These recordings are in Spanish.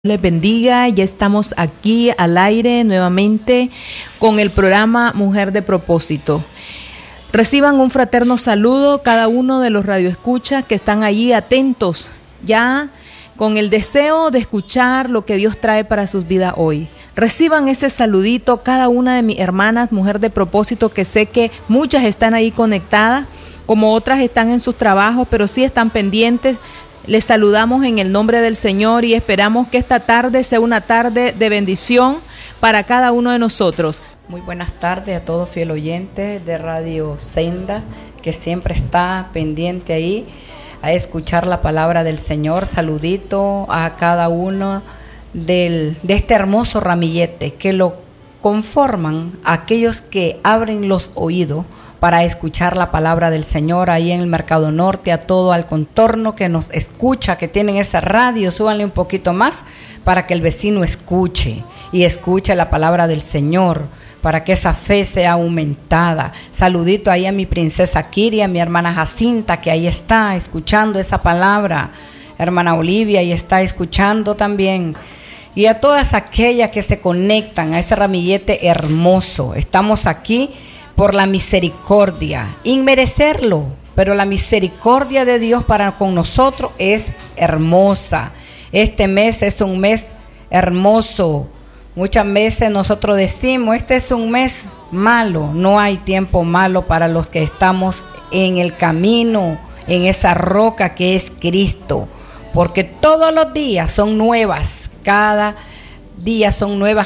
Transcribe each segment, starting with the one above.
Les bendiga, ya estamos aquí al aire nuevamente con el programa Mujer de Propósito. Reciban un fraterno saludo cada uno de los radioescuchas que están allí atentos, ya con el deseo de escuchar lo que Dios trae para sus vidas hoy. Reciban ese saludito cada una de mis hermanas Mujer de Propósito, que sé que muchas están ahí conectadas, como otras están en sus trabajos, pero sí están pendientes. Les saludamos en el nombre del Señor y esperamos que esta tarde sea una tarde de bendición para cada uno de nosotros. Muy buenas tardes a todos fiel oyentes de Radio Senda, que siempre está pendiente ahí a escuchar la palabra del Señor. Saludito a cada uno de este hermoso ramillete que lo conforman aquellos que abren los oídos para escuchar la palabra del Señor ahí en el Mercado Norte, a todo al contorno que nos escucha, que tienen esa radio, súbanle un poquito más para que el vecino escuche y escuche la palabra del Señor, para que esa fe sea aumentada. Saludito ahí a mi princesa Kiria, a mi hermana Jacinta, que ahí está escuchando esa palabra, hermana Olivia, ahí está escuchando también. Y a todas aquellas que se conectan a ese ramillete hermoso. Estamos aquí por la misericordia, inmerecerlo, pero la misericordia de Dios para con nosotros es hermosa. Este mes es un mes hermoso. Muchas veces nosotros decimos, este es un mes malo. No hay tiempo malo para los que estamos en el camino, en esa roca que es Cristo, porque todos los días son nuevas, cada día son nuevas,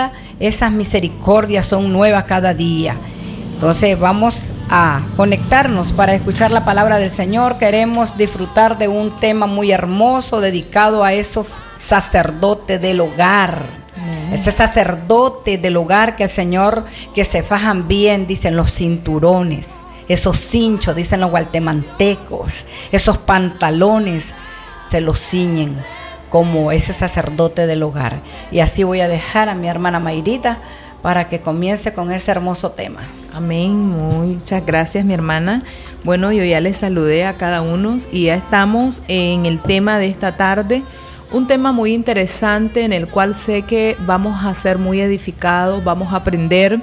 esas misericordias son nuevas cada día. Entonces vamos a conectarnos para escuchar la palabra del Señor. Queremos disfrutar de un tema muy hermoso dedicado a esos sacerdotes del hogar. Ese sacerdote del hogar que el Señor, que se fajan bien, dicen los cinturones, esos cinchos, dicen los guatemaltecos, esos pantalones se los ciñen como ese sacerdote del hogar. Y así voy a dejar a mi hermana Mayrita para que comience con ese hermoso tema. Amén, muchas gracias mi hermana. Bueno, yo ya les saludé a cada uno y ya estamos en el tema de esta tarde, un tema muy interesante en el cual sé que vamos a ser muy edificados, vamos a aprender,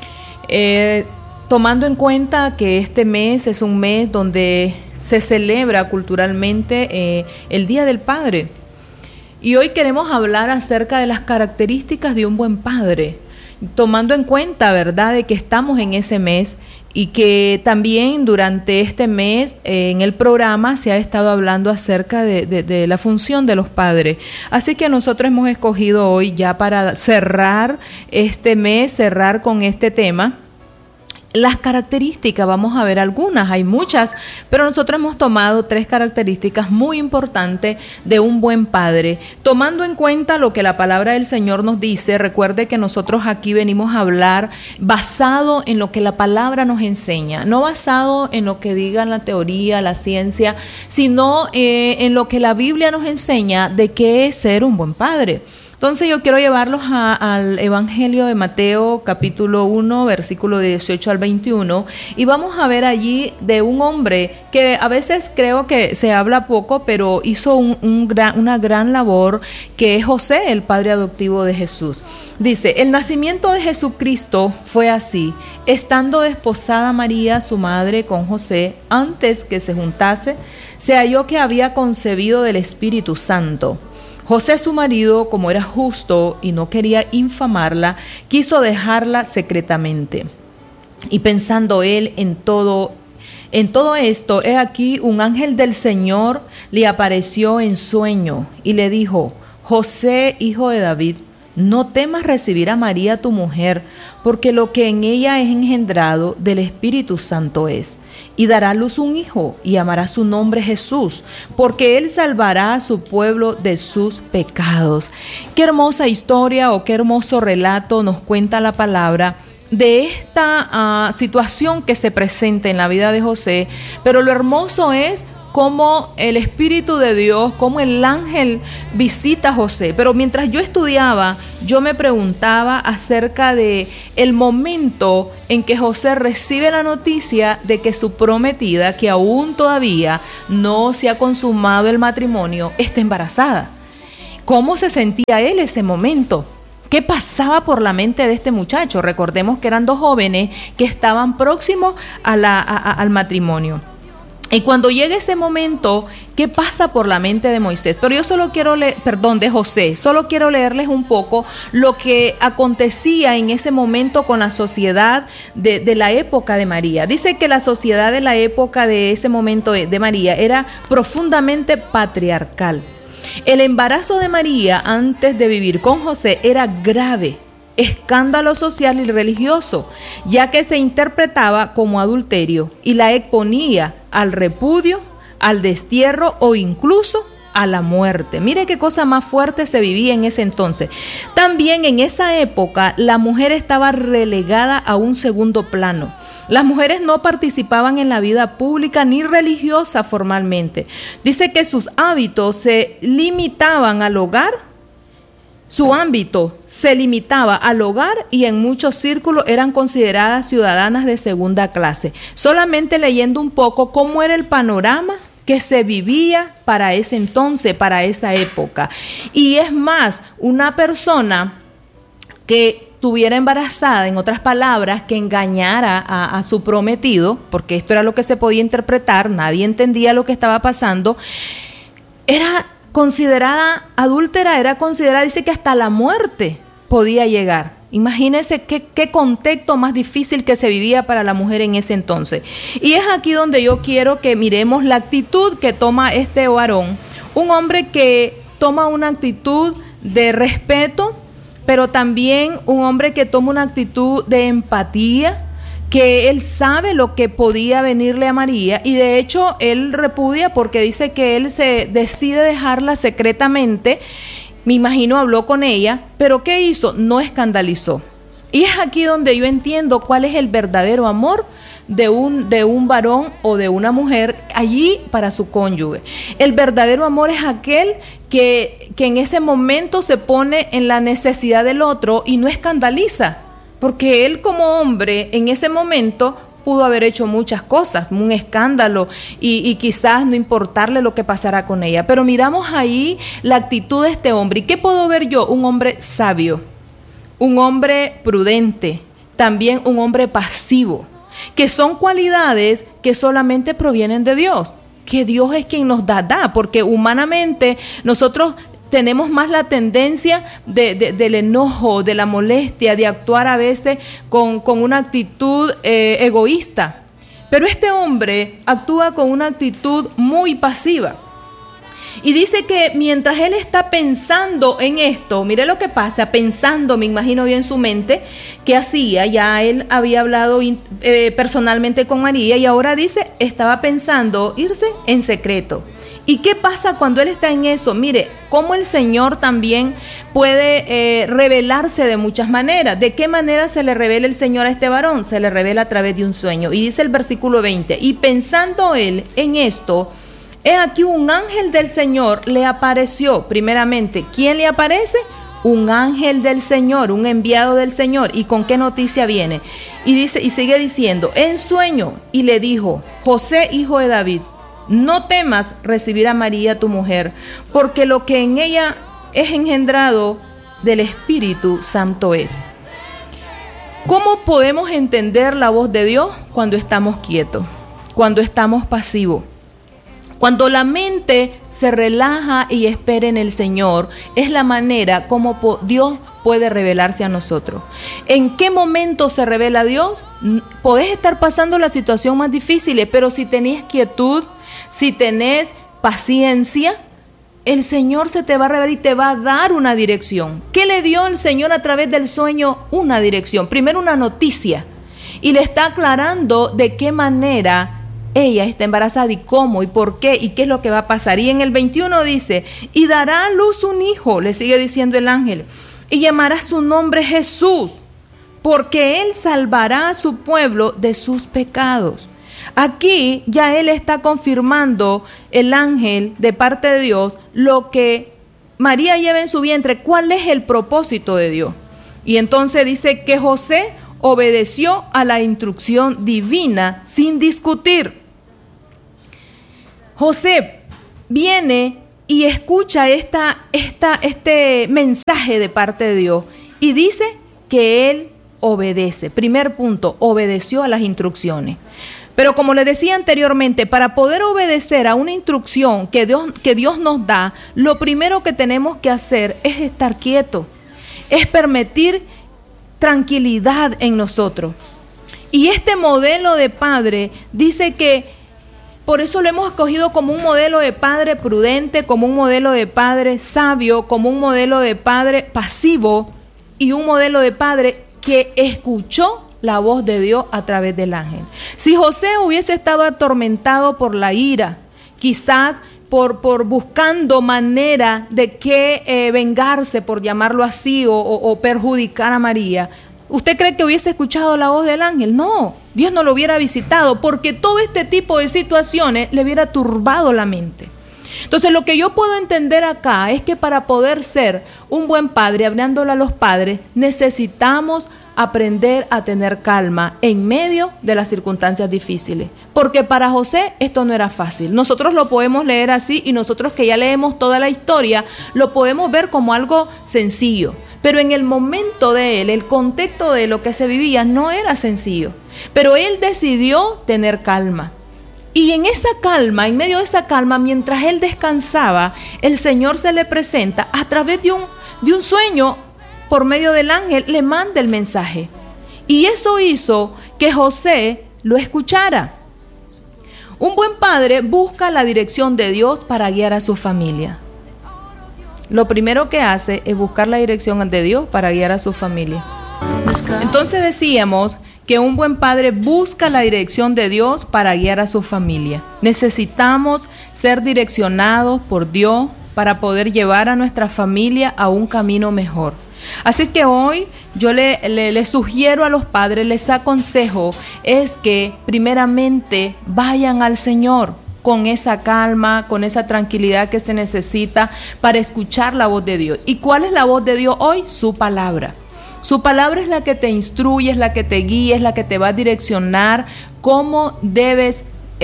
tomando en cuenta que este mes es un mes donde se celebra culturalmente el Día del Padre. Y hoy queremos hablar acerca de las características de un buen padre, tomando en cuenta, ¿verdad?, de que estamos en ese mes y que también durante este mes en el programa se ha estado hablando acerca de la función de los padres. Así que nosotros hemos escogido hoy, ya para cerrar este mes, cerrar con este tema, las características. Vamos a ver algunas, hay muchas, pero nosotros hemos tomado 3 características muy importantes de un buen padre, tomando en cuenta lo que la palabra del Señor nos dice. Recuerde que nosotros aquí venimos a hablar basado en lo que la palabra nos enseña, no basado en lo que diga la teoría, la ciencia, sino en lo que la Biblia nos enseña de qué es ser un buen padre. Entonces yo quiero llevarlos al Evangelio de Mateo, capítulo 1, versículo 18 al 21, y vamos a ver allí de un hombre que a veces creo que se habla poco, pero hizo una gran labor, que es José, el padre adoptivo de Jesús. Dice: el nacimiento de Jesucristo fue así: estando desposada María, su madre, con José, antes que se juntase, se halló que había concebido del Espíritu Santo. José, su marido, como era justo y no quería infamarla, quiso dejarla secretamente. Y pensando él en todo esto, he aquí un ángel del Señor le apareció en sueño y le dijo: José, hijo de David, no temas recibir a María tu mujer, porque lo que en ella es engendrado del Espíritu Santo es. Y dará a luz un hijo, y llamará su nombre Jesús, porque él salvará a su pueblo de sus pecados. Qué hermosa historia o qué hermoso relato nos cuenta la palabra de esta situación que se presenta en la vida de José. Pero lo hermoso es cómo el Espíritu de Dios, cómo el ángel visita a José. Pero mientras yo estudiaba, yo me preguntaba acerca de el momento en que José recibe la noticia de que su prometida, que aún todavía no se ha consumado el matrimonio, está embarazada. ¿Cómo se sentía él ese momento? ¿Qué pasaba por la mente de este muchacho? Recordemos que eran dos jóvenes que estaban próximos al matrimonio. Y cuando llega ese momento, ¿qué pasa por la mente de Moisés? Pero yo solo quiero de José, solo quiero leerles un poco lo que acontecía en ese momento con la sociedad de la época de María. Dice que la sociedad de la época de ese momento de María era profundamente patriarcal. El embarazo de María antes de vivir con José era grave, escándalo social y religioso, ya que se interpretaba como adulterio y la exponía al repudio, al destierro o incluso a la muerte. Mire qué cosa más fuerte se vivía en ese entonces. También en esa época la mujer estaba relegada a un segundo plano. Las mujeres no participaban en la vida pública ni religiosa formalmente. Dice que sus hábitos se limitaban al hogar. Su ámbito se limitaba al hogar y en muchos círculos eran consideradas ciudadanas de segunda clase. Solamente leyendo un poco cómo era el panorama que se vivía para ese entonces, para esa época. Y es más, una persona que estuviera embarazada, en otras palabras, que engañara a su prometido, porque esto era lo que se podía interpretar, nadie entendía lo que estaba pasando, era considerada adúltera, era considerada, dice que hasta la muerte podía llegar. Imagínense qué contexto más difícil que se vivía para la mujer en ese entonces. Y es aquí donde yo quiero que miremos la actitud que toma este varón, un hombre que toma una actitud de respeto, pero también un hombre que toma una actitud de empatía, que él sabe lo que podía venirle a María y de hecho él repudia porque dice que él se decide dejarla secretamente. Me imagino habló con ella, pero ¿qué hizo? No escandalizó. Y es aquí donde yo entiendo cuál es el verdadero amor de un varón o de una mujer allí para su cónyuge. El verdadero amor es aquel que en ese momento se pone en la necesidad del otro y no escandaliza, porque él como hombre en ese momento pudo haber hecho muchas cosas, un escándalo y quizás no importarle lo que pasara con ella. Pero miramos ahí la actitud de este hombre. ¿Y qué puedo ver yo? Un hombre sabio, un hombre prudente, también un hombre pasivo, que son cualidades que solamente provienen de Dios, que Dios es quien nos da, porque humanamente nosotros tenemos más la tendencia del enojo, de la molestia, de actuar a veces con una actitud egoísta. Pero este hombre actúa con una actitud muy pasiva. Y dice que mientras él está pensando en esto, mire lo que pasa, pensando, me imagino yo en su mente, ¿qué hacía? Ya él había hablado personalmente con María y ahora dice, estaba pensando irse en secreto. ¿Y qué pasa cuando él está en eso? Mire, cómo el Señor también puede revelarse de muchas maneras. ¿De qué manera se le revela el Señor a este varón? Se le revela a través de un sueño. Y dice el versículo 20, y pensando él en esto, he aquí un ángel del Señor le apareció. Primeramente, ¿quién le aparece? Un ángel del Señor, un enviado del Señor. ¿Y con qué noticia viene? Y dice, y sigue diciendo, en sueño, y le dijo, José, hijo de David, no temas recibir a María tu mujer, porque lo que en ella es engendrado del Espíritu Santo es. ¿Cómo podemos entender la voz de Dios? Cuando estamos quietos, cuando estamos pasivos. Cuando la mente se relaja y espera en el Señor, es la manera como Dios puede revelarse a nosotros. ¿En qué momento se revela Dios? Podés estar pasando la situación más difícil, pero si tenés quietud, si tenés paciencia, el Señor se te va a revelar y te va a dar una dirección. ¿Qué le dio el Señor a través del sueño? Una dirección, primero una noticia, y le está aclarando de qué manera ella está embarazada y cómo y por qué y qué es lo que va a pasar. Y en el 21 dice, y dará a luz un hijo, le sigue diciendo el ángel, y llamará su nombre Jesús, porque él salvará a su pueblo de sus pecados. Aquí ya él está confirmando, el ángel de parte de Dios, lo que María lleva en su vientre, cuál es el propósito de Dios. Y entonces dice que José obedeció a la instrucción divina sin discutir. José viene y escucha este mensaje de parte de Dios y dice que él obedece. Primer punto, obedeció a las instrucciones. Pero como les decía anteriormente, para poder obedecer a una instrucción que Dios nos da, lo primero que tenemos que hacer es estar quietos, es permitir tranquilidad en nosotros. Y este modelo de padre dice que por eso lo hemos escogido como un modelo de padre prudente, como un modelo de padre sabio, como un modelo de padre pasivo y un modelo de padre que escuchó la voz de Dios a través del ángel. Si José hubiese estado atormentado por la ira, quizás por buscando manera de que vengarse, por llamarlo así, o perjudicar a María, ¿usted cree que hubiese escuchado la voz del ángel? No, Dios no lo hubiera visitado, porque todo este tipo de situaciones le hubiera turbado la mente. Entonces, lo que yo puedo entender acá es que para poder ser un buen padre, hablándole a los padres, necesitamos aprender a tener calma en medio de las circunstancias difíciles. Porque para José esto no era fácil. Nosotros lo podemos leer así y nosotros que ya leemos toda la historia, lo podemos ver como algo sencillo. Pero en el momento de él, el contexto de lo que se vivía no era sencillo. Pero él decidió tener calma. Y en esa calma, en medio de esa calma, mientras él descansaba, el Señor se le presenta a través de un sueño, por medio del ángel, le manda el mensaje. Y eso hizo que José lo escuchara. Un buen padre busca la dirección de Dios para guiar a su familia. Lo primero que hace es buscar la dirección de Dios para guiar a su familia. Entonces decíamos que un buen padre busca la dirección de Dios para guiar a su familia. Necesitamos ser direccionados por Dios para poder llevar a nuestra familia a un camino mejor. Así que hoy yo le sugiero a los padres, les aconsejo, es que primeramente vayan al Señor con esa calma, con esa tranquilidad que se necesita para escuchar la voz de Dios. ¿Y cuál es la voz de Dios hoy? Su palabra. Su palabra es la que te instruye, es la que te guía, es la que te va a direccionar cómo debes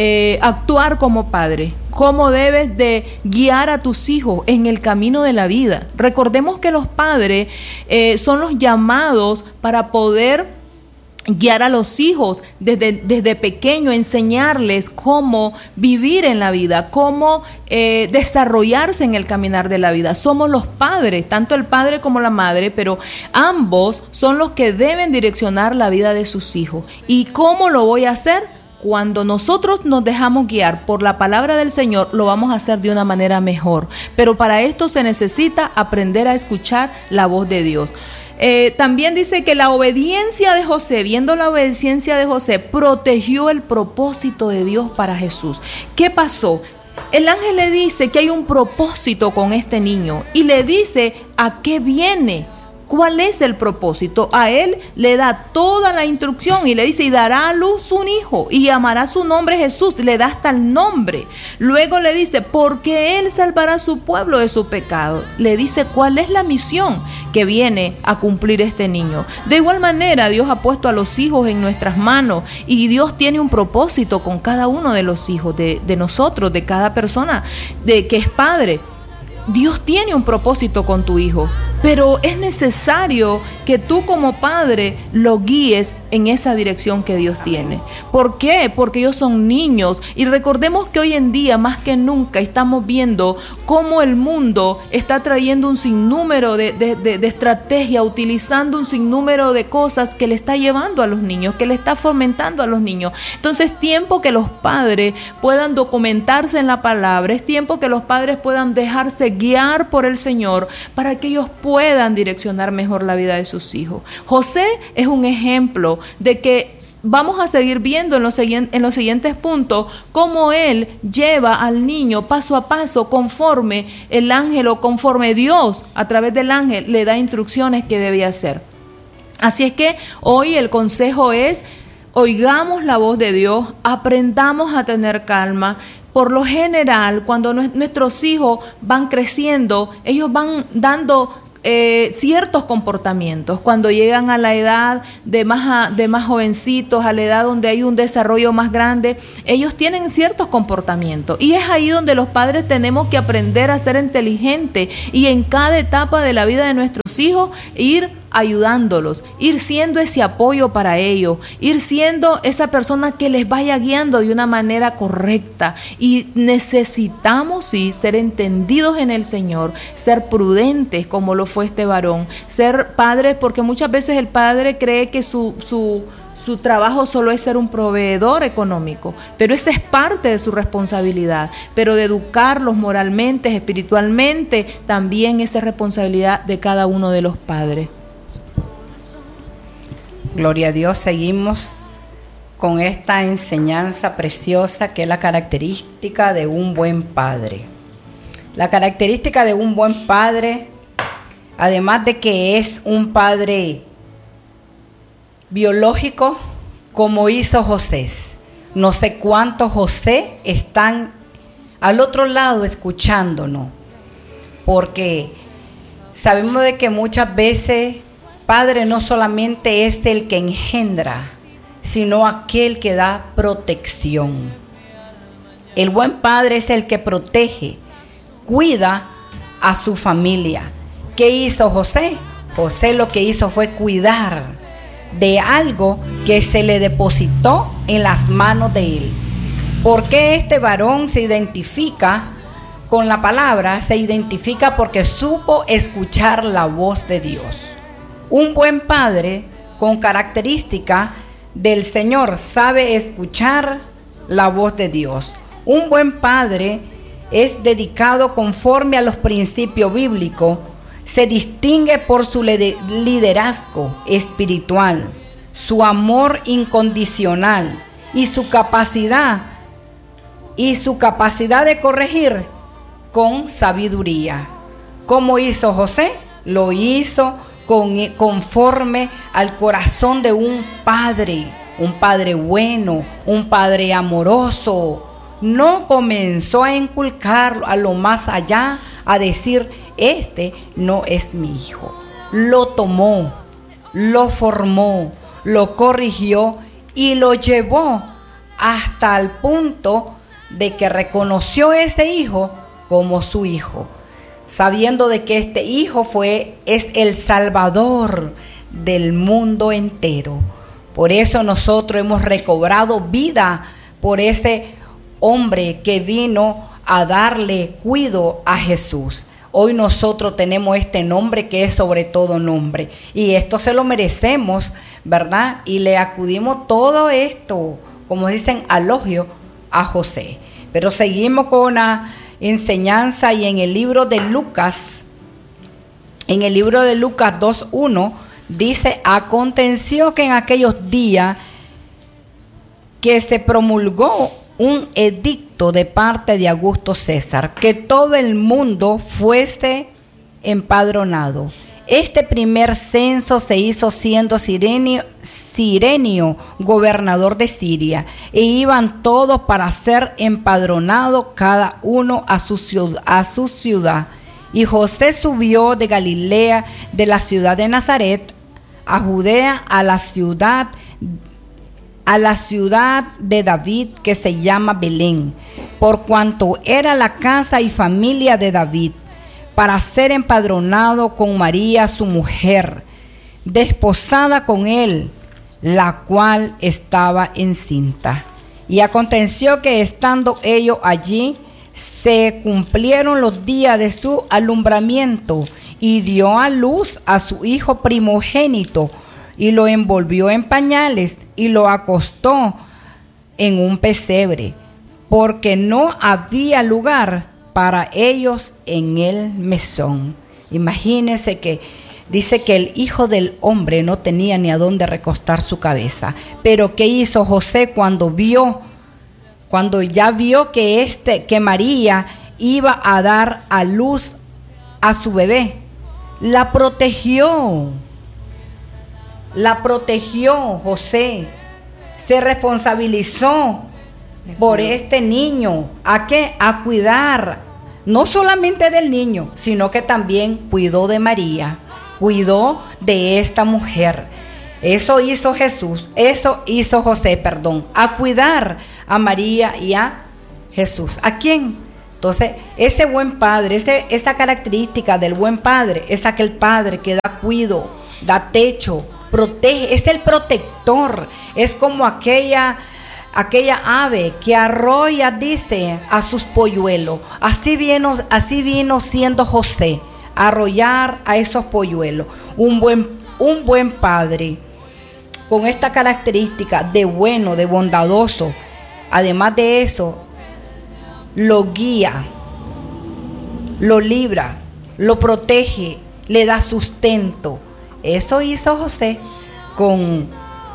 actuar como padre, cómo debes de guiar a tus hijos en el camino de la vida. Recordemos que los padres son los llamados para poder guiar a los hijos desde pequeño, enseñarles cómo vivir en la vida, cómo desarrollarse en el caminar de la vida. Somos los padres, tanto el padre como la madre, pero ambos son los que deben direccionar la vida de sus hijos. ¿Y cómo lo voy a hacer? Cuando nosotros nos dejamos guiar por la palabra del Señor, lo vamos a hacer de una manera mejor. Pero para esto se necesita aprender a escuchar la voz de Dios. También dice que la obediencia de José, viendo la obediencia de José, protegió el propósito de Dios para Jesús. ¿Qué pasó? El ángel le dice que hay un propósito con este niño y le dice a qué viene. ¿Cuál es el propósito? A él le da toda la instrucción y le dice, y dará a luz un hijo y llamará su nombre Jesús, le da hasta el nombre. Luego le dice, porque él salvará a su pueblo de su pecado. Le dice cuál es la misión que viene a cumplir este niño. De igual manera, Dios ha puesto a los hijos en nuestras manos y Dios tiene un propósito con cada uno de los hijos, de nosotros, de cada persona que es padre. Dios tiene un propósito con tu hijo, pero es necesario que tú como padre lo guíes en esa dirección que Dios tiene. ¿Por qué? Porque ellos son niños y recordemos que hoy en día más que nunca estamos viendo cómo el mundo está trayendo un sinnúmero de estrategias, utilizando un sinnúmero de cosas que le está llevando a los niños, que le está fomentando a los niños. Entonces es tiempo que los padres puedan documentarse en la palabra, es tiempo que los padres puedan dejarse guiar por el Señor para que ellos puedan direccionar mejor la vida de sus hijos. José es un ejemplo de que vamos a seguir viendo en los siguientes puntos cómo él lleva al niño paso a paso conforme el ángel o conforme Dios a través del ángel le da instrucciones que debe hacer. Así es que hoy el consejo es: oigamos la voz de Dios, aprendamos a tener calma. Por lo general, cuando nuestros hijos van creciendo, ellos van dando ciertos comportamientos. Cuando llegan a la edad de más jovencitos, a la edad donde hay un desarrollo más grande, ellos tienen ciertos comportamientos. Y es ahí donde los padres tenemos que aprender a ser inteligentes y en cada etapa de la vida de nuestros hijos ir ayudándolos, ir siendo ese apoyo para ellos, ir siendo esa persona que les vaya guiando de una manera correcta. Y necesitamos sí ser entendidos en el Señor, ser prudentes como lo fue este varón, ser padres, porque muchas veces el padre cree que su trabajo solo es ser un proveedor económico, pero esa es parte de su responsabilidad. Pero de educarlos moralmente, espiritualmente, también esa es responsabilidad de cada uno de los padres. Gloria a Dios, seguimos con esta enseñanza preciosa que es la característica de un buen padre. La característica de un buen padre, además de que es un padre biológico, como hizo José. No sé cuántos José están al otro lado escuchándonos, porque sabemos de que muchas veces padre no solamente es el que engendra, sino aquel que da protección. El buen padre es el que protege, cuida a su familia. ¿Qué hizo José? José lo que hizo fue cuidar de algo que se le depositó en las manos de él. ¿Por qué este varón se identifica con la palabra? Se identifica porque supo escuchar la voz de Dios. Un buen padre con característica del Señor sabe escuchar la voz de Dios. Un buen padre es dedicado conforme a los principios bíblicos. Se distingue por su liderazgo espiritual, su amor incondicional y su capacidad de corregir con sabiduría. ¿Cómo hizo José? Lo hizo conforme al corazón de un padre bueno, un padre amoroso. No comenzó a inculcarlo a lo más allá, a decir, este no es mi hijo. Lo tomó, lo formó, lo corrigió y lo llevó hasta el punto de que reconoció ese hijo como su hijo, sabiendo de que este hijo es el Salvador del mundo entero. Por eso nosotros hemos recobrado vida por ese hombre que vino a darle cuidado a Jesús. Hoy nosotros tenemos este nombre que es sobre todo nombre, y esto se lo merecemos, ¿verdad? Y le acudimos todo esto, como dicen, elogio a José. Pero seguimos con la enseñanza, y en el libro de Lucas 2:1 dice: aconteció que en aquellos días que se promulgó un edicto de parte de Augusto César, que todo el mundo fuese empadronado. Este primer censo se hizo siendo Cirenio gobernador de Siria, e iban todos para ser empadronados, cada uno a su ciudad. Y José subió de Galilea, de la ciudad de Nazaret, a Judea, a la ciudad de David, que se llama Belén, por cuanto era la casa y familia de David, para ser empadronado con María su mujer, desposada con él, la cual estaba encinta. Y aconteció que estando ellos allí, se cumplieron los días de su alumbramiento, y dio a luz a su hijo primogénito, y lo envolvió en pañales y lo acostó en un pesebre, porque no había lugar para ellos en el mesón. Imagínense que dice que el Hijo del Hombre no tenía ni a dónde recostar su cabeza. Pero ¿qué hizo José cuando ya vio que María iba a dar a luz a su bebé? La protegió José. Se responsabilizó por este niño. ¿A qué? A cuidar, no solamente del niño, sino que también cuidó de María. cuidó de esta mujer. Eso hizo José, a cuidar a María y a Jesús. ¿A quién? Entonces, ese buen padre, esa característica del buen padre, es aquel padre que da cuido, da techo, protege, es el protector, es como aquella ave que arrolla, dice, a sus polluelos. Así vino siendo José, arrollar a esos polluelos. Un buen padre con esta característica de bueno, de bondadoso. Además de eso, lo guía, lo libra, lo protege, le da sustento. Eso hizo José con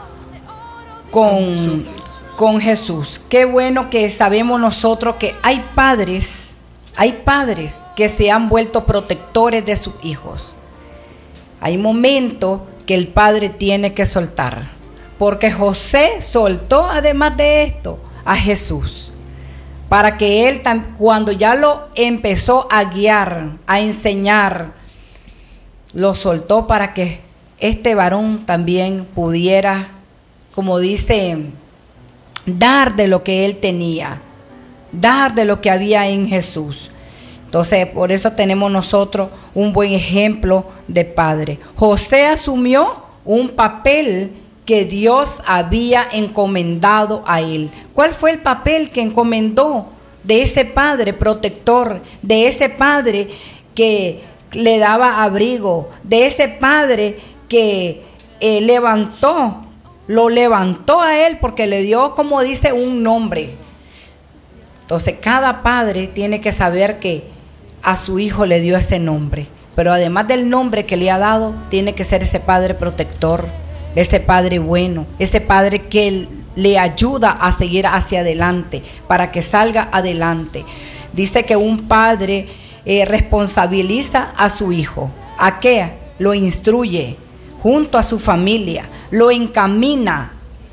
Jesús. Qué bueno que sabemos nosotros que hay padres que se han vuelto protectores de sus hijos. Hay momentos que el padre tiene que soltar, porque José soltó, además de esto, a Jesús, para que él, cuando ya lo empezó a guiar, a enseñar, lo soltó para que este varón también pudiera, como dice, dar de lo que él tenía, dar de lo que había en Jesús. Entonces, por eso tenemos nosotros un buen ejemplo de padre. José asumió un papel que Dios había encomendado a él. ¿Cuál fue el papel que encomendó de ese padre protector, de ese padre que le daba abrigo, de ese padre que lo levantó a él porque le dio, como dice, un nombre? Entonces, cada padre tiene que saber que a su hijo le dio ese nombre, pero además del nombre que le ha dado, tiene que ser ese padre protector, ese padre bueno, ese padre que le ayuda a seguir hacia adelante, para que salga adelante. Dice que un padre responsabiliza a su hijo. ¿A qué? Lo instruye junto a su familia, lo encamina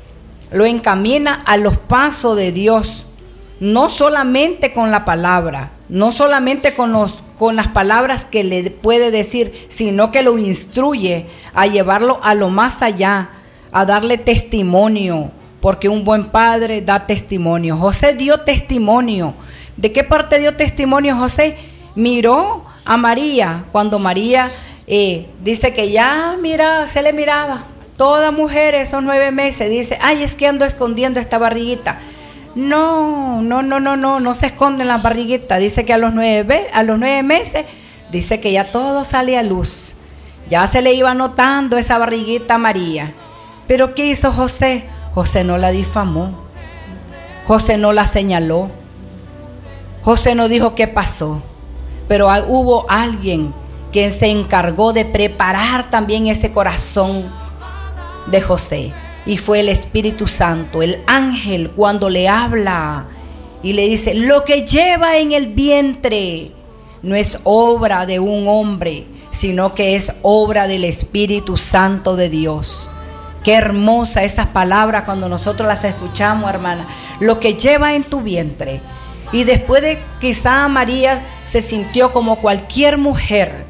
a los pasos de Dios. No solamente con la palabra, no solamente con las palabras que le puede decir, sino que lo instruye a llevarlo a lo más allá, a darle testimonio, porque un buen padre da testimonio. José dio testimonio. ¿De qué parte dio testimonio José? Miró a María, cuando María dice que ya se le miraba. Toda mujer esos 9 meses dice, ay, es que ando escondiendo esta barriguita. No se esconden las barriguitas. Dice que a los 9 meses, dice que ya todo sale a luz. Ya se le iba notando esa barriguita a María. Pero ¿qué hizo José? José no la difamó. José no la señaló. José no dijo qué pasó. Pero hubo alguien que se encargó de preparar también ese corazón de José. Y fue el Espíritu Santo, el ángel, cuando le habla y le dice, lo que lleva en el vientre no es obra de un hombre, sino que es obra del Espíritu Santo de Dios. Qué hermosa esas palabras cuando nosotros las escuchamos, hermana. Lo que lleva en tu vientre. Y después de quizá María se sintió como cualquier mujer,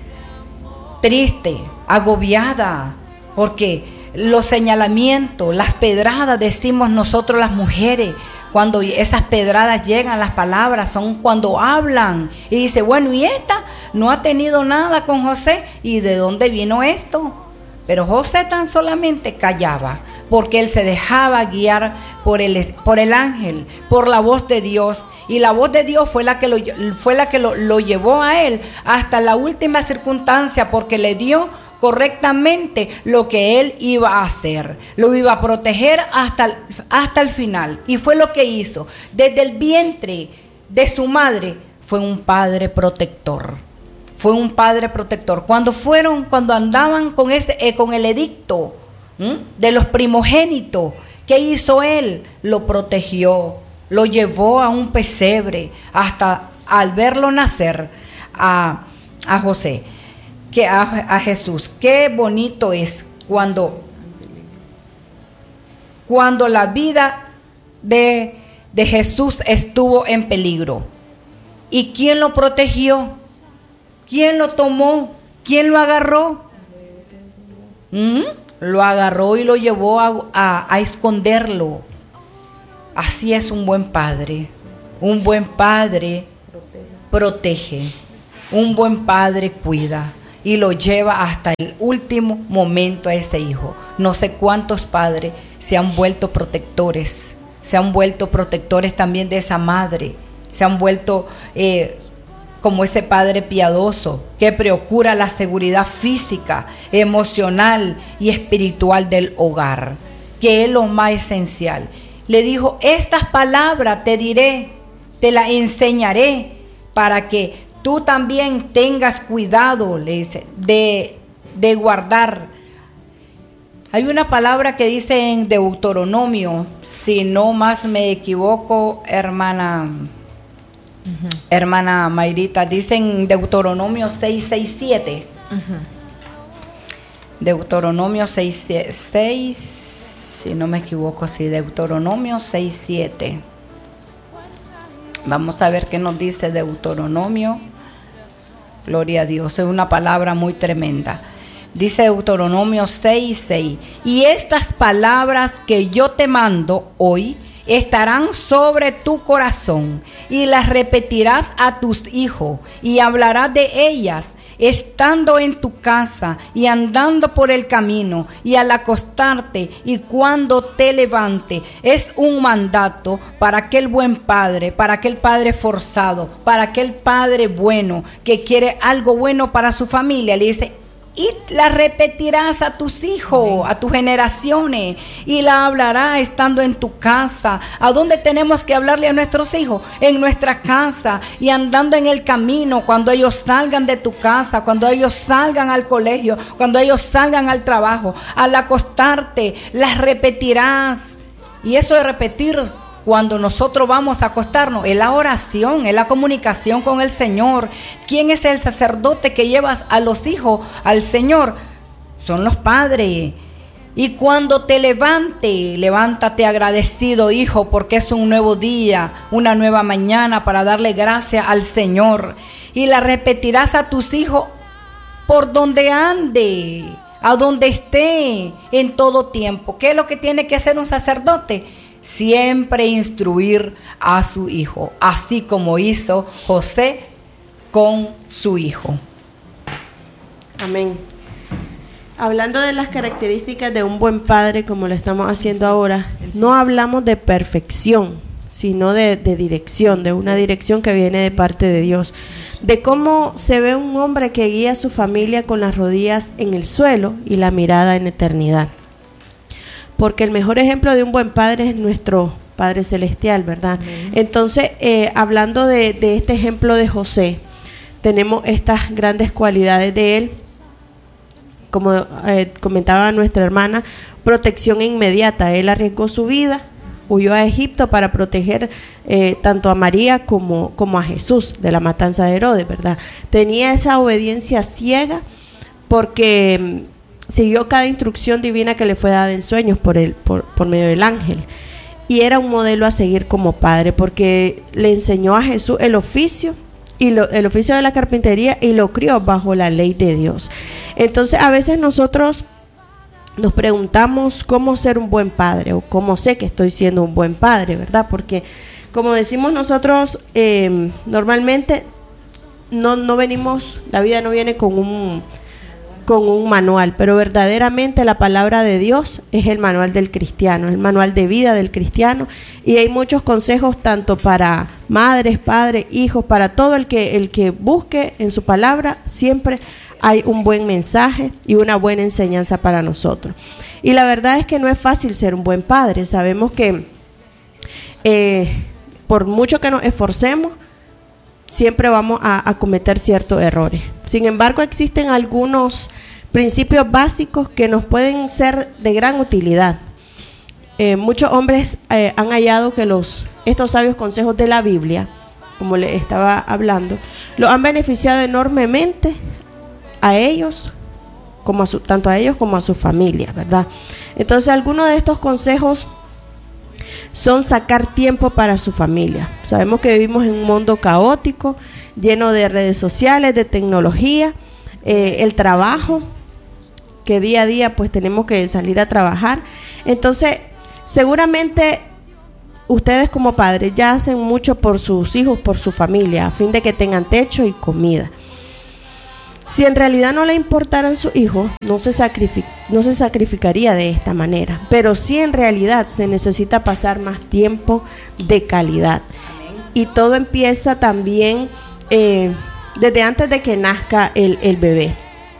triste, agobiada, porque los señalamientos, las pedradas, decimos nosotros las mujeres, cuando esas pedradas llegan, las palabras son cuando hablan y dice, bueno, y esta no ha tenido nada con José, ¿y de dónde vino esto? Pero José tan solamente callaba, porque él se dejaba guiar por el ángel, por la voz de Dios, y la voz de Dios fue la que lo llevó a él hasta la última circunstancia, porque le dio correctamente lo que él iba a hacer, lo iba a proteger hasta el final, y fue lo que hizo. Desde el vientre de su madre fue un padre protector, cuando andaban con el edicto de los primogénitos, ¿qué hizo él? Lo protegió, lo llevó a un pesebre hasta al verlo nacer a José, a Jesús. Qué bonito es cuando la vida de Jesús estuvo en peligro. ¿Y quién lo protegió? ¿Quién lo tomó? ¿Quién lo agarró? Lo agarró y lo llevó a esconderlo. Así es un buen padre. Un buen padre protege. Un buen padre cuida y lo lleva hasta el último momento a ese hijo. No sé cuántos padres se han vuelto protectores. Se han vuelto protectores también de esa madre. Se han vuelto como ese padre piadoso que procura la seguridad física, emocional y espiritual del hogar, que es lo más esencial. Le dijo, estas palabras te diré, te las enseñaré para que tú también tengas cuidado, le dice, de guardar. Hay una palabra que dice en Deuteronomio, si no más me equivoco, hermana Mayrita, dice en Deuteronomio 6:7. Deuteronomio 6, si no me equivoco, sí, Deuteronomio 6:7. Vamos a ver qué nos dice Deuteronomio. Gloria a Dios, es una palabra muy tremenda. Dice Deuteronomio 6:6. Y estas palabras que yo te mando hoy estarán sobre tu corazón y las repetirás a tus hijos y hablarás de ellas estando en tu casa y andando por el camino y al acostarte y cuando te levante. Es un mandato para aquel buen padre, para aquel padre forzado, para aquel padre bueno que quiere algo bueno para su familia. Le dice, y la repetirás a tus hijos, a tus generaciones, y la hablarás estando en tu casa. ¿A dónde tenemos que hablarle a nuestros hijos? En nuestra casa y andando en el camino, cuando ellos salgan de tu casa, cuando ellos salgan al colegio, cuando ellos salgan al trabajo. Al acostarte, las repetirás. Y eso de repetir, cuando nosotros vamos a acostarnos, es la oración, es la comunicación con el Señor. ¿Quién es el sacerdote que lleva a los hijos al Señor? Son los padres. Y cuando te levántate agradecido, hijo, porque es un nuevo día, una nueva mañana para darle gracias al Señor. Y la repetirás a tus hijos por donde ande, a donde esté, en todo tiempo. ¿Qué es lo que tiene que hacer un sacerdote? Siempre instruir a su hijo, así como hizo José con su hijo. Amén. Hablando de las características de un buen padre, como lo estamos haciendo ahora, no hablamos de perfección, sino de dirección, de una dirección que viene de parte de Dios. De cómo se ve un hombre que guía a su familia con las rodillas en el suelo y la mirada en eternidad. Porque el mejor ejemplo de un buen padre es nuestro Padre Celestial, ¿verdad? Amén. Entonces, hablando de este ejemplo de José, tenemos estas grandes cualidades de él, como comentaba nuestra hermana, protección inmediata. Él arriesgó su vida, huyó a Egipto para proteger tanto a María como a Jesús de la matanza de Herodes, ¿verdad? Tenía esa obediencia ciega porque siguió cada instrucción divina que le fue dada en sueños por medio del ángel. Y era un modelo a seguir como padre, porque le enseñó a Jesús el oficio el oficio de la carpintería y lo crió bajo la ley de Dios. Entonces, a veces nosotros nos preguntamos cómo ser un buen padre o cómo sé que estoy siendo un buen padre, ¿verdad? Porque, como decimos nosotros, normalmente no venimos, la vida no viene con un manual, pero verdaderamente la palabra de Dios es el manual del cristiano, el manual de vida del cristiano, y hay muchos consejos tanto para madres, padres, hijos, para todo el que busque en su palabra. Siempre hay un buen mensaje y una buena enseñanza para nosotros. Y la verdad es que no es fácil ser un buen padre. Sabemos que por mucho que nos esforcemos, siempre vamos a cometer ciertos errores. Sin embargo, existen algunos principios básicos que nos pueden ser de gran utilidad. Muchos hombres han hallado que estos sabios consejos de la Biblia, como les estaba hablando, los han beneficiado enormemente a ellos, tanto a ellos como a su familia, ¿verdad? Entonces, algunos de estos consejos son sacar tiempo para su familia. Sabemos que vivimos en un mundo caótico, lleno de redes sociales, de tecnología, el trabajo, que día a día pues tenemos que salir a trabajar. Entonces, seguramente ustedes como padres ya hacen mucho por sus hijos, por su familia, a fin de que tengan techo y comida. Si en realidad no le importaran sus hijos, no se sacrificaría de esta manera. Pero sí en realidad se necesita pasar más tiempo de calidad. Y todo empieza también desde antes de que nazca el bebé,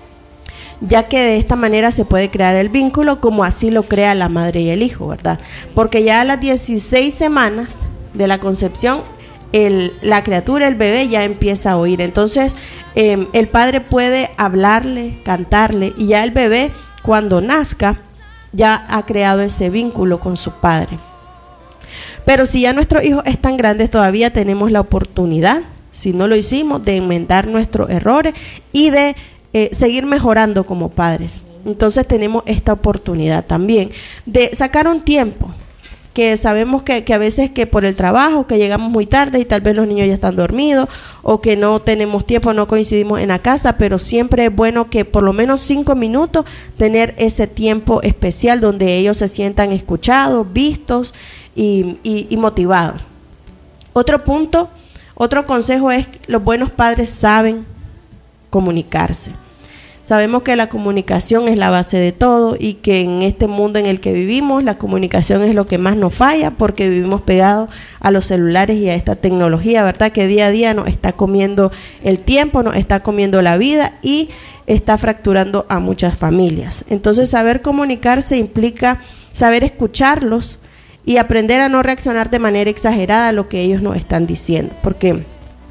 ya que de esta manera se puede crear el vínculo como así lo crea la madre y el hijo, ¿verdad? Porque ya a las 16 semanas de la concepción, la criatura, el bebé, ya empieza a oír. Entonces el padre puede hablarle, cantarle, y ya el bebé, cuando nazca, ya ha creado ese vínculo con su padre. Pero si ya nuestros hijos están grandes, todavía tenemos la oportunidad, si no lo hicimos, de enmendar nuestros errores y de seguir mejorando como padres. Entonces tenemos esta oportunidad también de sacar un tiempo, que sabemos que a veces que por el trabajo, que llegamos muy tarde y tal vez los niños ya están dormidos, o que no tenemos tiempo, no coincidimos en la casa, pero siempre es bueno que por lo menos 5 minutos tener ese tiempo especial donde ellos se sientan escuchados, vistos y motivados. Otro punto, otro consejo es que los buenos padres saben comunicarse. Sabemos que la comunicación es la base de todo y que en este mundo en el que vivimos, la comunicación es lo que más nos falla, porque vivimos pegados a los celulares y a esta tecnología, ¿verdad? Que día a día nos está comiendo el tiempo, nos está comiendo la vida y está fracturando a muchas familias. Entonces, saber comunicarse implica saber escucharlos y aprender a no reaccionar de manera exagerada a lo que ellos nos están diciendo, porque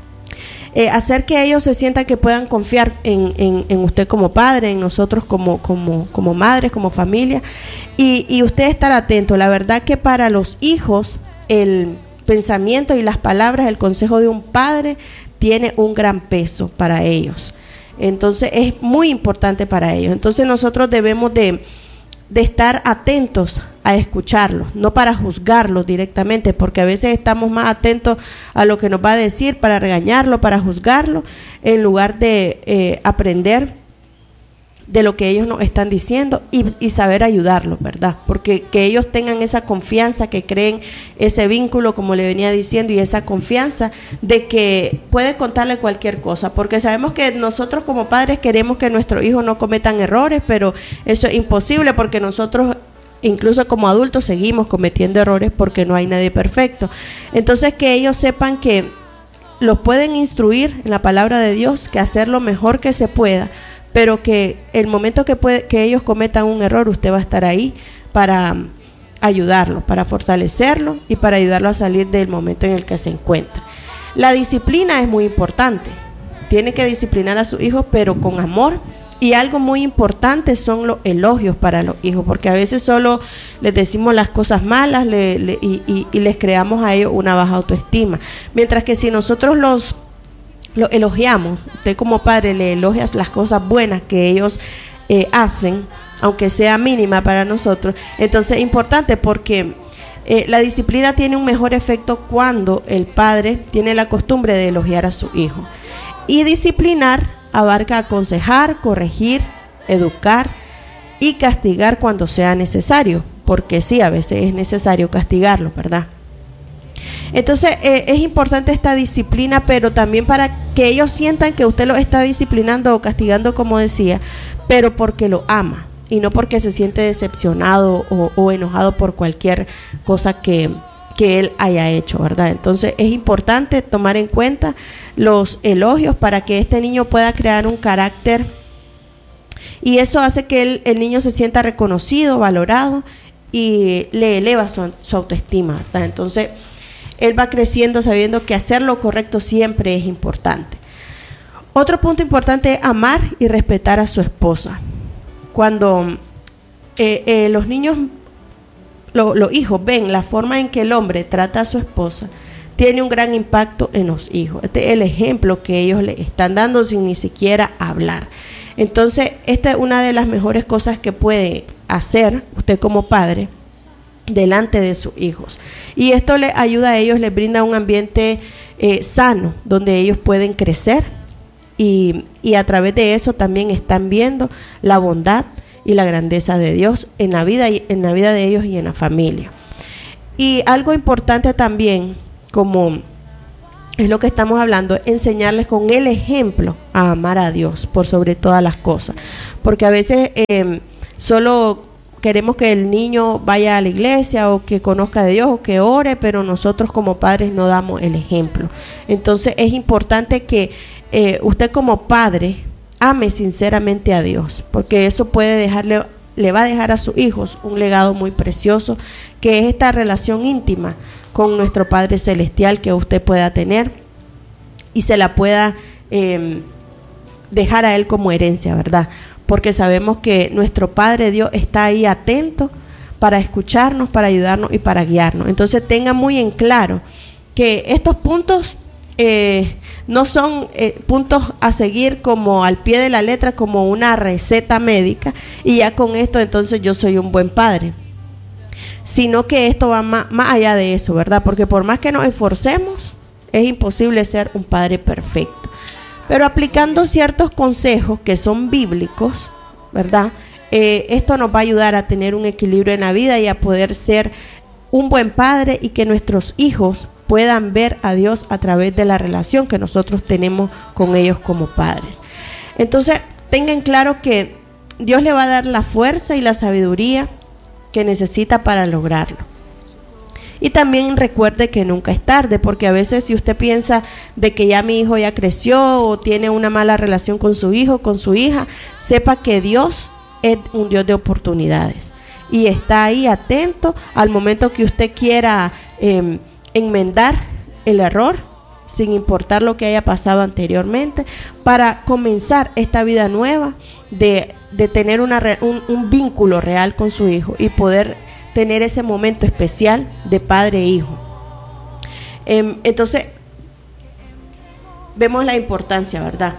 hacer que ellos se sientan que puedan confiar en usted como padre, en nosotros como madres, como familia, y usted estar atento. La verdad que para los hijos el pensamiento y las palabras, el consejo de un padre tiene un gran peso para ellos. Entonces es muy importante para ellos. Entonces nosotros debemos de estar atentos a escucharlos, no para juzgarlos directamente, porque a veces estamos más atentos a lo que nos va a decir para regañarlo, para juzgarlo, en lugar de aprender de lo que ellos nos están diciendo y saber ayudarlos, ¿verdad? Porque que ellos tengan esa confianza, que creen ese vínculo, como le venía diciendo, y esa confianza de que puede contarle cualquier cosa, porque sabemos que nosotros como padres queremos que nuestros hijos no cometan errores, pero eso es imposible, porque nosotros incluso como adultos seguimos cometiendo errores, porque no hay nadie perfecto. Entonces, que ellos sepan que los pueden instruir en la palabra de Dios, que hacer lo mejor que se pueda, pero que el momento que ellos cometan un error, usted va a estar ahí para ayudarlo, para fortalecerlo y para ayudarlo a salir del momento en el que se encuentra. La disciplina es muy importante. Tiene que disciplinar a sus hijos, pero con amor. Y algo muy importante son los elogios para los hijos, porque a veces solo les decimos las cosas malas y les creamos a ellos una baja autoestima. Mientras que si nosotros los elogiamos, usted como padre le elogias las cosas buenas que ellos hacen, aunque sea mínima para nosotros, entonces es importante, porque la disciplina tiene un mejor efecto cuando el padre tiene la costumbre de elogiar a su hijo. Y disciplinar abarca aconsejar, corregir, educar y castigar cuando sea necesario, porque sí, a veces es necesario castigarlo, ¿verdad? Entonces es importante esta disciplina, pero también para que ellos sientan que usted los está disciplinando o castigando, como decía, pero porque lo ama y no porque se siente decepcionado o enojado por cualquier cosa que él haya hecho, ¿verdad? Entonces es importante tomar en cuenta los elogios para que este niño pueda crear un carácter, y eso hace que el niño se sienta reconocido, valorado, y le eleva su autoestima, ¿verdad? Entonces él va creciendo sabiendo que hacer lo correcto siempre es importante. Otro punto importante es amar y respetar a su esposa. Cuando los niños, los hijos ven la forma en que el hombre trata a su esposa, tiene un gran impacto en los hijos. Este es el ejemplo que ellos le están dando sin ni siquiera hablar. Entonces, esta es una de las mejores cosas que puede hacer usted como padre delante de sus hijos. Y esto les ayuda a ellos, les brinda un ambiente sano, donde ellos pueden crecer y a través de eso también están viendo la bondad y la grandeza de Dios en la vida de ellos y en la familia. Y algo importante también, como es lo que estamos hablando, enseñarles con el ejemplo a amar a Dios por sobre todas las cosas, porque a veces solo queremos que el niño vaya a la iglesia o que conozca de Dios o que ore, pero nosotros como padres no damos el ejemplo. Entonces es importante que usted como padre ame sinceramente a Dios, porque eso le va a dejar a sus hijos un legado muy precioso, que es esta relación íntima con nuestro Padre Celestial que usted pueda tener y se la pueda dejar a Él como herencia, ¿verdad? Porque sabemos que nuestro Padre Dios está ahí atento para escucharnos, para ayudarnos y para guiarnos. Entonces tenga muy en claro que estos puntos no son puntos a seguir como al pie de la letra, como una receta médica, y ya con esto entonces yo soy un buen padre, sino que esto va más allá de eso, ¿verdad? Porque por más que nos esforcemos, es imposible ser un padre perfecto. Pero aplicando ciertos consejos que son bíblicos, ¿verdad? Esto nos va a ayudar a tener un equilibrio en la vida y a poder ser un buen padre, y que nuestros hijos puedan ver a Dios a través de la relación que nosotros tenemos con ellos como padres. Entonces, tengan claro que Dios le va a dar la fuerza y la sabiduría que necesita para lograrlo. Y también recuerde que nunca es tarde, porque a veces si usted piensa de que ya mi hijo ya creció o tiene una mala relación con su hijo, con su hija, sepa que Dios es un Dios de oportunidades y está ahí atento al momento que usted quiera enmendar el error, sin importar lo que haya pasado anteriormente, para comenzar esta vida nueva de tener un vínculo real con su hijo y poder tener ese momento especial de padre e hijo. Entonces, vemos la importancia, ¿verdad?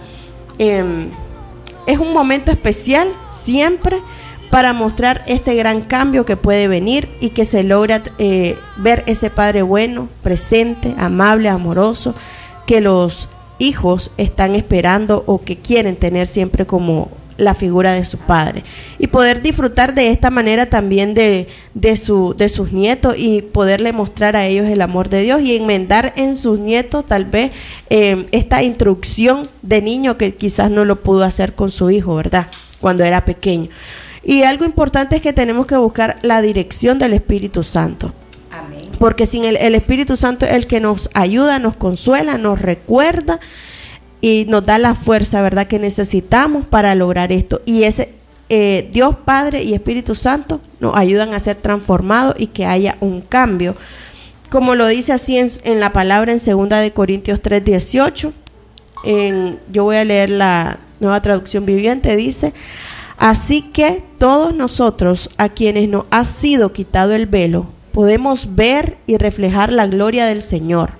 Es un momento especial siempre para mostrar este gran cambio que puede venir y que se logra ver ese padre bueno, presente, amable, amoroso, que los hijos están esperando o que quieren tener siempre como la figura de su padre, y poder disfrutar de esta manera también de sus nietos y poderle mostrar a ellos el amor de Dios y enmendar en sus nietos tal vez esta instrucción de niño que quizás no lo pudo hacer con su hijo, ¿verdad? Cuando era pequeño. Y algo importante es que tenemos que buscar la dirección del Espíritu Santo. Amén. Porque sin el Espíritu Santo es el que nos ayuda, nos consuela, nos recuerda y nos da la fuerza, ¿verdad?, que necesitamos para lograr esto. Y ese Dios Padre y Espíritu Santo nos ayudan a ser transformados y que haya un cambio. Como lo dice así en la palabra en 2 de Corintios 3:18. Yo voy a leer la Nueva Traducción Viviente. Dice: así que todos nosotros, a quienes nos ha sido quitado el velo, podemos ver y reflejar la gloria del Señor.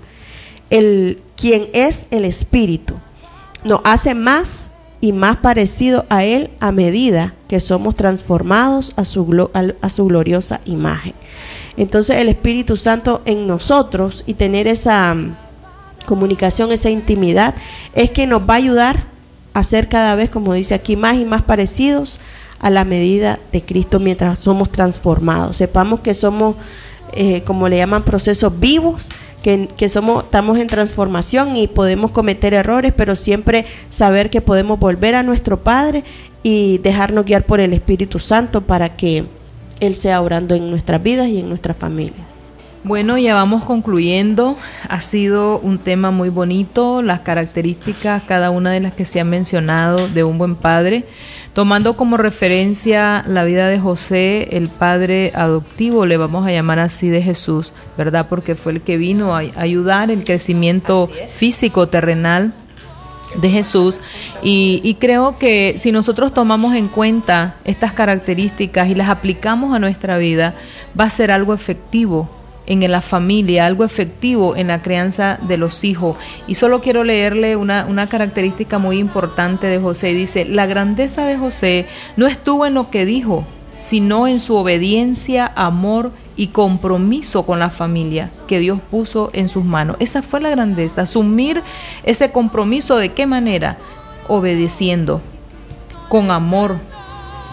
Quien es el Espíritu nos hace más y más parecido a Él a medida que somos transformados a su gloriosa imagen. Entonces el Espíritu Santo en nosotros, y tener esa comunicación, esa intimidad, es que nos va a ayudar a ser cada vez, como dice aquí, más y más parecidos a la medida de Cristo mientras somos transformados. Sepamos que somos, como le llaman, procesos vivos, que estamos en transformación y podemos cometer errores, pero siempre saber que podemos volver a nuestro Padre y dejarnos guiar por el Espíritu Santo para que Él sea obrando en nuestras vidas y en nuestras familias. Bueno, ya vamos concluyendo. Ha sido un tema muy bonito, las características, cada una de las que se han mencionado de un buen padre, tomando como referencia la vida de José, el padre adoptivo, le vamos a llamar así, de Jesús, ¿verdad? Porque fue el que vino a ayudar el crecimiento físico, terrenal de Jesús. Y creo que si nosotros tomamos en cuenta estas características y las aplicamos a nuestra vida, va a ser algo efectivo en la familia, algo efectivo en la crianza de los hijos. Y solo quiero leerle una característica muy importante de José. Dice: la grandeza de José no estuvo en lo que dijo, sino en su obediencia, amor y compromiso con la familia que Dios puso en sus manos. Esa fue la grandeza, asumir ese compromiso. ¿De qué manera? Obedeciendo, con amor,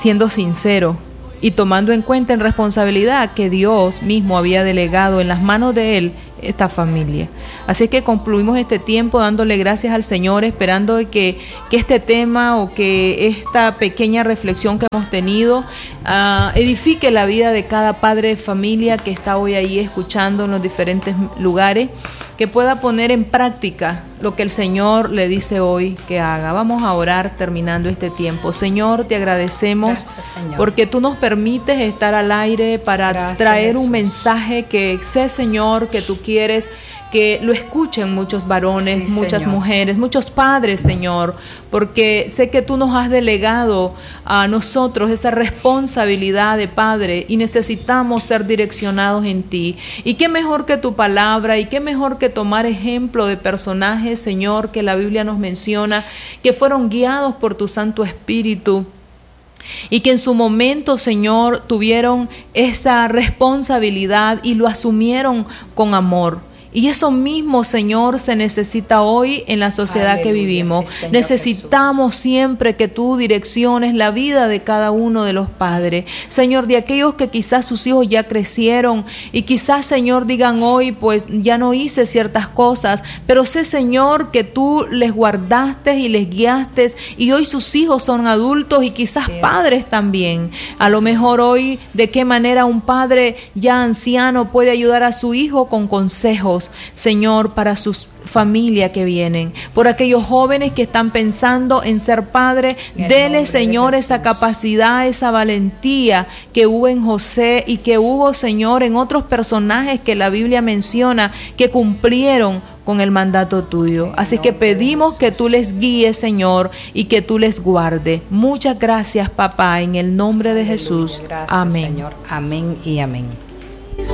siendo sincero y tomando en cuenta en responsabilidad que Dios mismo había delegado en las manos de él esta familia. Así es que concluimos este tiempo dándole gracias al Señor, esperando de que este tema o que esta pequeña reflexión que hemos tenido edifique la vida de cada padre de familia que está hoy ahí escuchando en los diferentes lugares, que pueda poner en práctica lo que el Señor le dice hoy que haga. Vamos a orar terminando este tiempo. Señor, te agradecemos. Gracias, Señor, porque tú nos permites estar al aire para traer un mensaje que sé, Señor, que tú quieres que lo escuchen muchos varones, sí, muchas Señor, mujeres, muchos padres, Señor, porque sé que tú nos has delegado a nosotros esa responsabilidad de padre y necesitamos ser direccionados en ti. Y qué mejor que tu palabra y qué mejor que tomar ejemplo de personajes, Señor, que la Biblia nos menciona, que fueron guiados por tu Santo Espíritu y que en su momento, Señor, tuvieron esa responsabilidad y lo asumieron con amor. Y eso mismo, Señor, se necesita hoy en la sociedad, aleluya, que vivimos. Sí, Señor, necesitamos Jesús, siempre que tú direcciones la vida de cada uno de los padres. Señor, de aquellos que quizás sus hijos ya crecieron y quizás, Señor, digan hoy, pues ya no hice ciertas cosas, pero sé, Señor, que tú les guardaste y les guiaste y hoy sus hijos son adultos y quizás yes, padres también. A lo mejor hoy, de qué manera un padre ya anciano puede ayudar a su hijo con consejos, Señor, para sus familias que vienen, por aquellos jóvenes que están pensando en ser padre, dele, Señor, esa capacidad, esa valentía que hubo en José y que hubo, Señor, en otros personajes que la Biblia menciona que cumplieron con el mandato tuyo. Así que pedimos que tú les guíes, Señor, y que tú les guardes. Muchas gracias, papá, en el nombre de Jesús. Gracias, amén. Señor. Amén y amén.